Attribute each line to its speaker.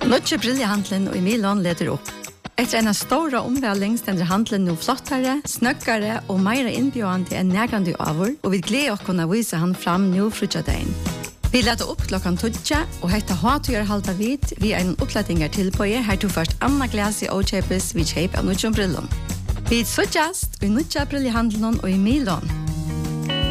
Speaker 1: Nødje brillehandelen og i Milan leder opp. Etter en stora omvæling stender handelen nå flottere, snøkkere og mer innbjørende enn nærgande avur, og vi gleder oss kunne vise han fram nå frutjadein. Vi leder opp klokken 12, og hette hatøyer halda vid, vi en opplettinger tilbøye, her tog først Anna Glas i Åkjøpes, vi kjøp av nødje brillen. Vi er så just, og i nødje brillehandelen og i Milan.